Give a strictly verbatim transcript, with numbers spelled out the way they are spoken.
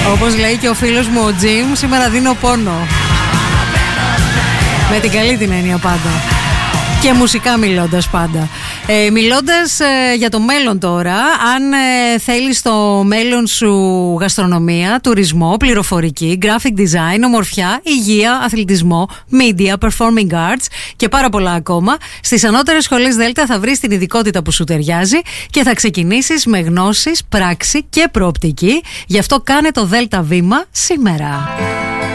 Όπως λέει και ο φίλος μου ο Τζιμ, σήμερα δίνω πόνο. Με την καλή την έννοια πάντα. Και μουσικά μιλώντας πάντα. Ε, μιλώντας ε, για το μέλλον τώρα, αν ε, θέλεις στο μέλλον σου γαστρονομία, τουρισμό, πληροφορική, graphic design, ομορφιά, υγεία, αθλητισμό, media, performing arts και πάρα πολλά ακόμα, στις ανώτερες σχολές Δέλτα θα βρεις την ειδικότητα που σου ταιριάζει και θα ξεκινήσεις με γνώσεις, πράξη και προοπτική. Γι' αυτό κάνε το Δέλτα βήμα σήμερα.